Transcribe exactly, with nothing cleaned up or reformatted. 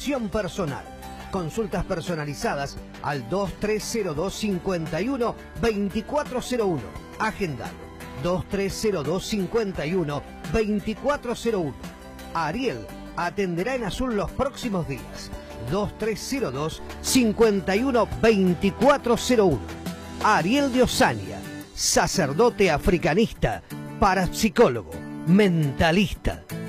atención personal. Consultas personalizadas al dos tres cero dos, cinco uno, dos cuatro cero uno. Agendalo. dos tres cero dos, cinco uno, dos cuatro cero uno. Ariel atenderá en Azul los próximos días. dos tres cero dos, cinco uno, dos cuatro cero uno. Ariel de Osaña, sacerdote africanista, parapsicólogo, mentalista.